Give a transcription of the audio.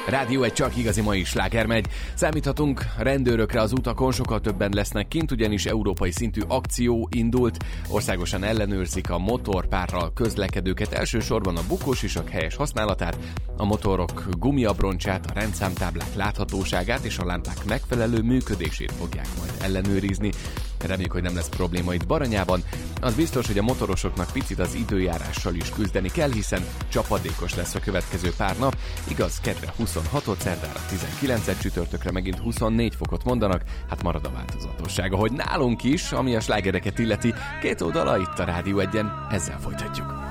Rádió egy csak igazi mai sláger megy. Számíthatunk rendőrökre az utakon, sokkal többen lesznek kint, ugyanis európai szintű akció indult. Országosan ellenőrzik a motorpárral közlekedőket, elsősorban a bukósisak helyes használatát, a motorok gumiabroncsát, a rendszámtáblák láthatóságát és a lámpák megfelelő működését fogják majd ellenőrizni. Reméljük, hogy nem lesz probléma itt Baranyában. Az biztos, hogy a motorosoknak picit az időjárással is küzdeni kell, hiszen csapadékos lesz a következő pár nap. Igaz, kedre 26-ot, szerdára 19-et, csütörtökre megint 24 fokot mondanak, hát marad a változatosság. Ahogy nálunk is, ami a slágereket illeti, két oldala itt a Rádió 1-en, ezzel folytatjuk.